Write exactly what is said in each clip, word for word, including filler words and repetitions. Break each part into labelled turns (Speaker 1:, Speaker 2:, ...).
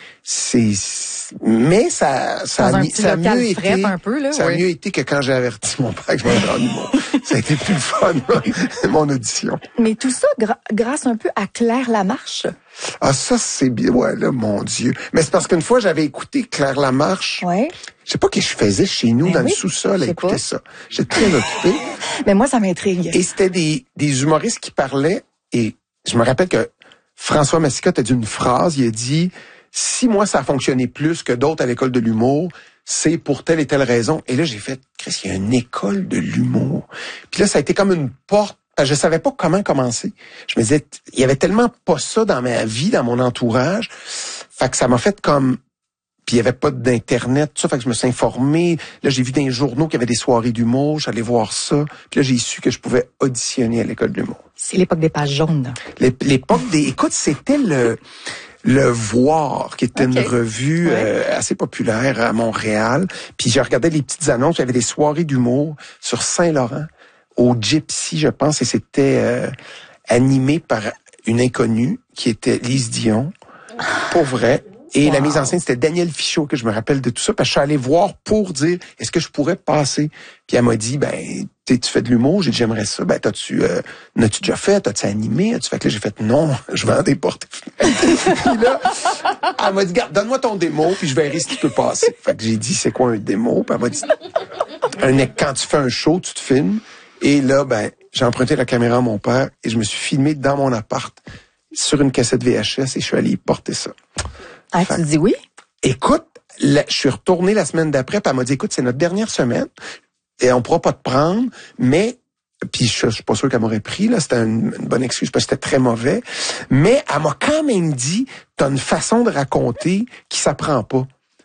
Speaker 1: c'est, mais ça, ça a, ça a mieux été,
Speaker 2: un peu, là,
Speaker 1: ça
Speaker 2: oui.
Speaker 1: a mieux été que quand j'ai averti mon père que je m'en rendais mon, ça a été plus fun, mon audition.
Speaker 2: Mais tout ça gra- grâce un peu à Claire Lamarche.
Speaker 1: Ah, ça, c'est bien, ouais, là, mon Dieu. Mais c'est parce qu'une fois, j'avais écouté Claire Lamarche.
Speaker 2: Ouais.
Speaker 1: Je sais pas ce que je faisais chez nous,
Speaker 2: Mais
Speaker 1: dans
Speaker 2: oui,
Speaker 1: le sous-sol, à écouter
Speaker 2: pas.
Speaker 1: ça. J'étais très occupé.
Speaker 2: Mais moi, ça m'intrigue.
Speaker 1: Et c'était des, des humoristes qui parlaient, et je me rappelle que François Massicotte a dit une phrase, il a dit, si moi ça a fonctionné plus que d'autres à l'école de l'humour, c'est pour telle et telle raison. Et là, j'ai fait, Chris, il y a une école de l'humour. Puis là, ça a été comme une porte. Je savais pas comment commencer. Je me disais, il y avait tellement pas ça dans ma vie, dans mon entourage. Fait que ça m'a fait comme, puis il y avait pas d'internet, tout ça. Fait que je me suis informé. Là, j'ai vu dans les journaux qu'il y avait des soirées d'humour. J'allais voir ça. Puis là, j'ai su que je pouvais auditionner à l'école de l'humour.
Speaker 2: C'est l'époque des pages jaunes.
Speaker 1: L'époque des, écoute, c'était le, le Voir, qui était okay. une revue ouais. euh, assez populaire à Montréal. Puis je regardais les petites annonces. Il y avait des soirées d'humour sur Saint-Laurent. Au Gypsy, je pense, et c'était euh, animé par une inconnue qui était Lise Dion, pour vrai. Et wow. la mise en scène, c'était Daniel Fichot, que je me rappelle de tout ça, parce que je suis allé voir pour dire, est-ce que je pourrais passer? Puis elle m'a dit, ben, tu fais de l'humour, j'ai dit, j'aimerais ça. Ben, t'as-tu, euh, n'as-tu déjà fait? T'as-tu animé? As-tu fait que là, j'ai fait, non, je vends des portes. Puis là, elle m'a dit, garde, donne-moi ton démo, puis je verrai ce qui peut passer. Fait que j'ai dit, c'est quoi un démo? Puis elle m'a dit, un, quand tu fais un show, tu te filmes. Et là, ben, j'ai emprunté la caméra à mon père et je me suis filmé dans mon appart sur une cassette V H S et je suis allé y porter ça.
Speaker 2: Ah, fait, tu dis oui?
Speaker 1: Écoute, là, je suis retourné la semaine d'après, puis elle m'a dit, écoute, c'est notre dernière semaine et on pourra pas te prendre, mais, puis je, je suis pas sûr qu'elle m'aurait pris, là, c'était une, une bonne excuse parce que c'était très mauvais, mais elle m'a quand même dit, t'as une façon de raconter qui s'apprend pas.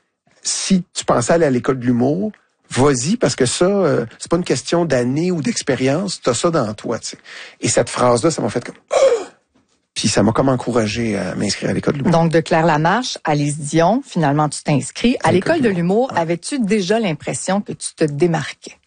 Speaker 1: Si tu pensais aller à l'école de l'humour, vas-y, parce que ça, euh, c'est pas une question d'années ou d'expérience, t'as ça dans toi, tu sais. Et cette phrase-là, ça m'a fait comme... Oh! Puis ça m'a comme encouragé à m'inscrire à l'école de l'humour.
Speaker 2: Donc, de Claire Lamarche à Lise Dion, finalement, tu t'inscris. À, à l'école de l'humour, ouais. avais-tu déjà l'impression que tu te démarquais?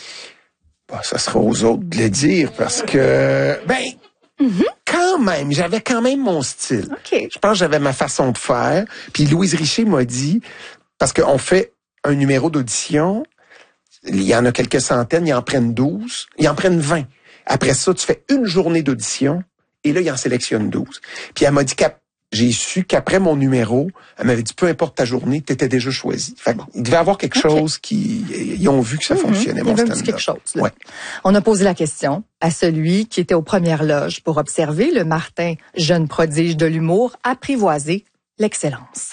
Speaker 1: Bah, ça sera aux autres de le dire, parce que... Ben, mm-hmm. quand même, j'avais quand même mon style.
Speaker 2: Okay.
Speaker 1: Je pense que j'avais ma façon de faire. Puis Louise Richer m'a dit, parce qu'on fait un numéro d'audition... Il y en a quelques centaines, ils en prennent douze, ils en prennent vingt. Après ça, tu fais une journée d'audition et là, ils en sélectionnent douze. Puis elle m'a dit qu'à j'ai su qu'après mon numéro, elle m'avait dit, peu importe ta journée, t'étais déjà choisi. Fait il devait y avoir quelque okay. chose qui, ils ont vu que ça mm-hmm. fonctionnait, mon stand-up.
Speaker 2: quelque chose, là.
Speaker 1: Ouais.
Speaker 2: On a posé la question à celui qui était aux premières loges pour observer le Martin, jeune prodige de l'humour, apprivoiser l'excellence.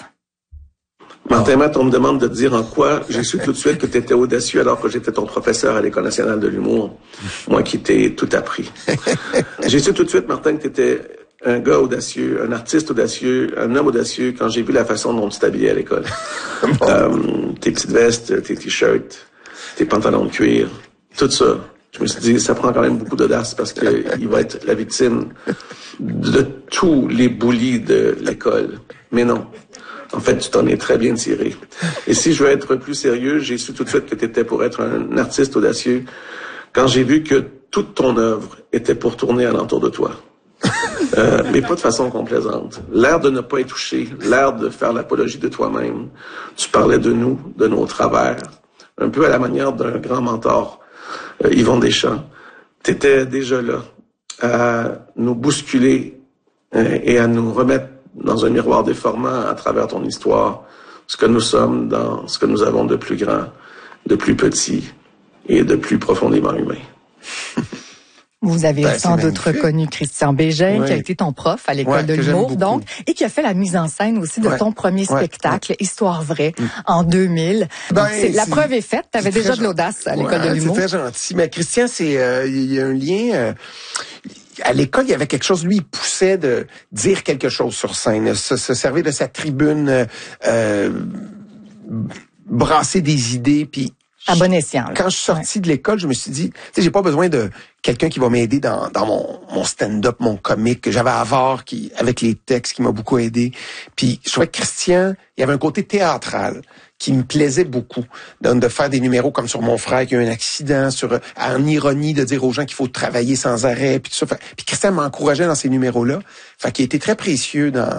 Speaker 3: Martin Matt, on me demande de te dire en quoi j'ai su tout de suite que tu étais audacieux alors que j'étais ton professeur à l'École nationale de l'humour, moi qui t'ai tout appris. J'ai su tout de suite, Martin, que tu étais un gars audacieux, un artiste audacieux, un homme audacieux quand j'ai vu la façon dont tu t'habillais à l'école. euh, tes petites vestes, tes t-shirts, tes pantalons de cuir, tout ça. Je me suis dit, ça prend quand même beaucoup d'audace parce que il va être la victime de tous les bullies de l'école. Mais non. En fait, tu t'en es très bien tiré. Et si je veux être plus sérieux, j'ai su tout de suite que tu étais pour être un artiste audacieux quand j'ai vu que toute ton œuvre était pour tourner alentour de toi. Euh, mais pas de façon complaisante. L'air de ne pas être touché, l'air de faire l'apologie de toi-même. Tu parlais de nous, de nos travers, un peu à la manière d'un grand mentor, euh, Yvon Deschamps. Tu étais déjà là à nous bousculer euh, et à nous remettre dans un miroir déformant à travers ton histoire, ce que nous sommes dans ce que nous avons de plus grand, de plus petit et de plus profondément humain.
Speaker 2: Vous avez ben, sans doute reconnu Christian Bégin, oui. qui a été ton prof à l'école ouais, de l'humour, donc, et qui a fait la mise en scène aussi de ouais. ton premier ouais. spectacle, ouais. Histoire vraie, mm. en deux mille.
Speaker 1: Ben,
Speaker 2: donc, c'est, la preuve est faite, tu avais déjà de l'audace à l'école
Speaker 1: ouais,
Speaker 2: de l'humour.
Speaker 1: C'est très gentil. Mais Christian, c'est, euh, il y a un lien... Euh, à l'école, il y avait quelque chose, lui, il poussait de dire quelque chose sur scène, se, se servir de sa tribune, euh, brasser des idées, puis...
Speaker 2: À bon escient.
Speaker 1: Quand je suis sorti ouais. de l'école, je me suis dit, tu sais, j'ai pas besoin de quelqu'un qui va m'aider dans, dans mon, mon stand-up, mon comique, que j'avais à voir, qui, avec les textes, qui m'a beaucoup aidé. Puis, je trouvais que Christian, il y avait un côté théâtral qui me plaisait beaucoup, de, de faire des numéros comme sur mon frère qui a eu un accident, sur en ironie, de dire aux gens qu'il faut travailler sans arrêt, puis tout ça. Fait, puis Christian m'encourageait dans ces numéros-là. Fait qu'il a été très précieux dans,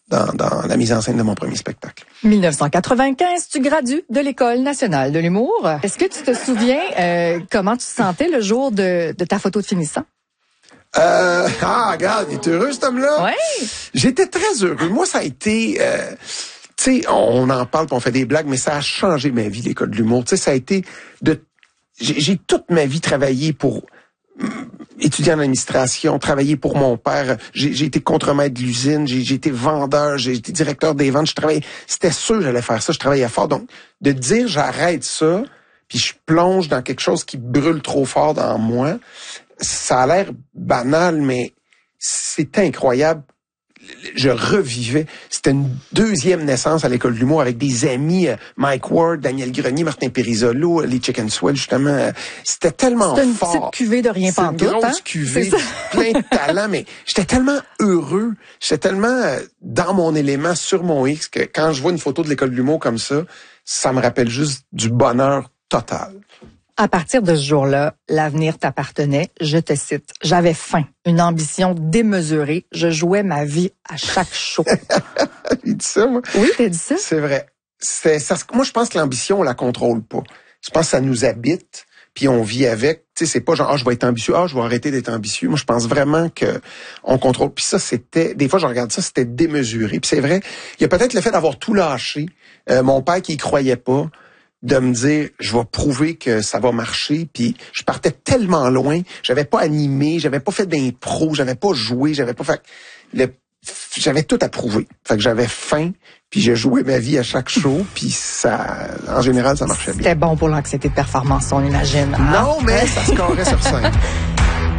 Speaker 1: dans, dans la mise en scène de mon premier spectacle.
Speaker 2: dix-neuf cent quatre-vingt-quinze, tu gradues de l'École nationale de l'humour. Est-ce que tu te souviens euh, comment tu te sentais le jour de, de ta photo de finissant?
Speaker 1: Euh, ah, regarde, il est heureux, cet homme-là.
Speaker 2: Oui.
Speaker 1: J'étais très heureux. Moi, ça a été... Euh, tu sais, on en parle, on fait des blagues, mais ça a changé ma vie, l'École de l'humour. Tu sais, ça a été de... J'ai, j'ai toute ma vie travaillé pour... étudiant en administration, travaillé pour mon père. J'ai, j'ai été contremaître de l'usine, j'ai, j'ai été vendeur, j'ai été directeur des ventes. Je travaillais, c'était sûr que j'allais faire ça, je travaillais fort. Donc, de dire j'arrête ça, puis je plonge dans quelque chose qui brûle trop fort dans moi, ça a l'air banal, mais c'est incroyable. Je revivais. C'était une deuxième naissance à l'École de l'humour avec des amis, Mike Ward, Daniel Grenier, Martin Périsolo, les Chicken Swell, justement. C'était tellement fort.
Speaker 2: C'était une petite cuvée de rien pantoute.
Speaker 1: C'était une grosse
Speaker 2: hein?
Speaker 1: cuvée, plein de talent, mais j'étais tellement heureux, j'étais tellement dans mon élément, sur mon X, que quand je vois une photo de l'École de l'humour comme ça, ça me rappelle juste du bonheur total.
Speaker 2: À partir de ce jour-là, l'avenir t'appartenait. Je te cite. J'avais faim, une ambition démesurée. Je jouais ma vie à chaque show.
Speaker 1: J'ai dit ça, moi.
Speaker 2: Oui, t'as dit ça?
Speaker 1: C'est vrai. C'est, ça, moi, je pense que l'ambition, on la contrôle pas. Je pense que ça nous habite, puis on vit avec. Tu sais, c'est pas genre, ah, je vais être ambitieux, ah, je vais arrêter d'être ambitieux. Moi, je pense vraiment que on contrôle. Puis ça, c'était, des fois, je regarde ça, c'était démesuré. Puis c'est vrai, il y a peut-être le fait d'avoir tout lâché. Euh, mon père qui y croyait pas, de me dire, je vais prouver que ça va marcher. Puis je partais tellement loin, j'avais pas animé, j'avais pas fait d'impro, j'avais pas joué, j'avais pas fait... Le, j'avais tout à prouver. Fait que j'avais faim, puis j'ai joué ma vie à chaque show, puis ça, en général, ça marchait bien.
Speaker 2: C'était bon pour l'anxiété de performance, on imagine.
Speaker 1: Non, mais ça se carrait sur scène.